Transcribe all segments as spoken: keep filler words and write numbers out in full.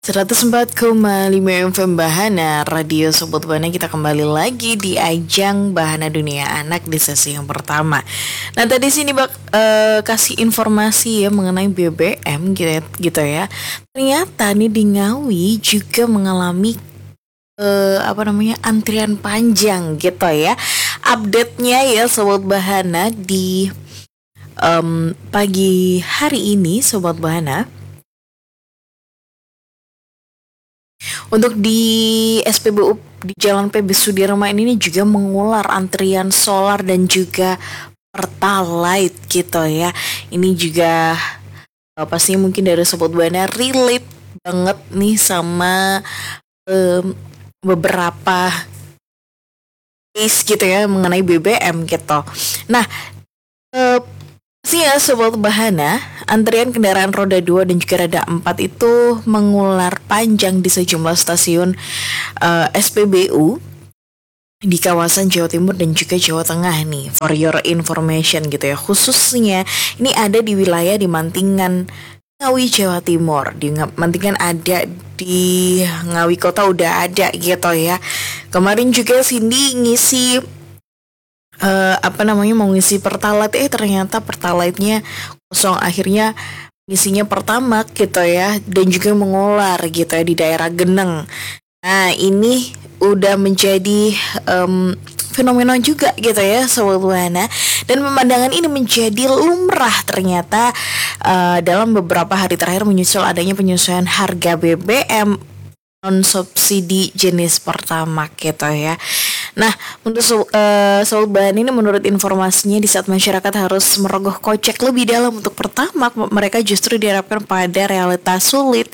seratus empat koma lima F M Bahana Radio Sobat Bahana. Kita kembali lagi di ajang Bahana Dunia Anak di sesi yang pertama. Nah tadi sini bak uh, kasih informasi ya mengenai B B M gitu ya, gitu ya. Ternyata nih di Ngawi juga mengalami uh, apa namanya antrian panjang gitu ya. Update-nya ya Sobat Bahana di um, pagi hari ini Sobat Bahana. Untuk di S P B U di Jalan P B Sudirman ini juga mengular antrian solar dan juga Pertalite gitu ya. Ini juga uh, pasti mungkin dari Sobat Bahana relate banget nih sama um, beberapa case gitu ya mengenai B B M gitu. Nah, uh, sih ya Sobat Bahana, antrian kendaraan roda dua dan juga roda empat itu mengular panjang di sejumlah stasiun uh, S P B U di kawasan Jawa Timur dan juga Jawa Tengah nih, for your information gitu ya. Khususnya ini ada di wilayah di Mantingan, Ngawi, Jawa Timur. Di Mantingan ada, di Ngawi Kota udah ada gitu ya. Kemarin juga Cindy ngisi Uh, apa namanya mau ngisi Pertalite, eh ternyata Pertalite-nya kosong, akhirnya ngisinya Pertamax gitu ya, dan juga mengular gitu ya di daerah Geneng. Nah ini udah menjadi um, fenomena juga gitu ya Sobat Bahana, dan pemandangan ini menjadi lumrah ternyata uh, dalam beberapa hari terakhir menyusul adanya penyesuaian harga B B M non subsidi jenis Pertamax gitu ya. Nah, untuk uh, Sobat Bahana ini menurut informasinya di saat masyarakat harus merogoh kocek lebih dalam untuk Pertamax, mereka justru diharapkan pada realitas sulit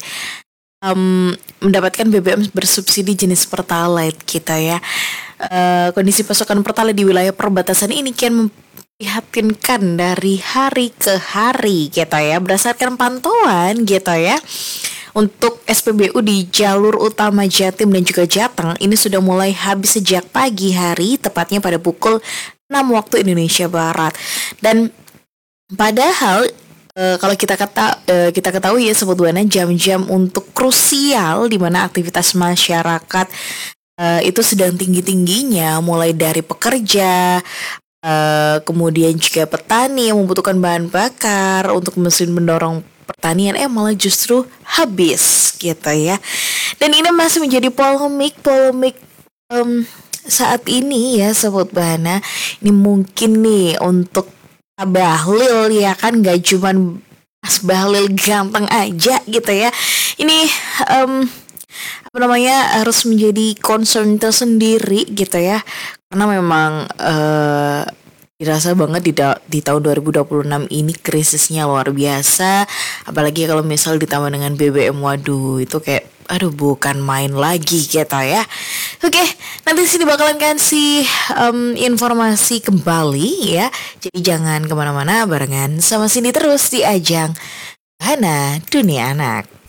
um, mendapatkan B B M bersubsidi jenis Pertalite kita ya. Uh, kondisi pasokan Pertalite di wilayah perbatasan ini kian memprihatinkan dari hari ke hari gitu ya, berdasarkan pantauan gitu ya. Untuk S P B U di jalur utama Jatim dan juga Jateng ini sudah mulai habis sejak pagi hari, tepatnya pada pukul enam waktu Indonesia Barat. Dan padahal e, kalau kita kata e, kita ketahui ya Sobat Bahana, jam-jam untuk krusial di mana aktivitas masyarakat e, itu sedang tinggi-tingginya, mulai dari pekerja, e, kemudian juga petani yang membutuhkan bahan bakar untuk mesin mendorong pertanian, eh malah justru habis gitu ya. Dan ini masih menjadi polemik polemik um, saat ini ya Sobat Bahana. Ini mungkin nih untuk Bahlil ya kan, gak cuman Mas Bahlil ganteng aja gitu ya. Ini um, apa namanya harus menjadi concern tersendiri gitu ya, karena memang uh, dirasa banget di, da- di tahun dua ribu dua puluh enam ini krisisnya luar biasa. Apalagi kalau misal ditambah dengan B B M, waduh itu kayak aduh bukan main lagi gitu ya. Oke, nanti sini bakalan kasih um, informasi kembali ya. Jadi jangan kemana-mana, barengan sama sini terus di ajang Bahana Dunia Anak.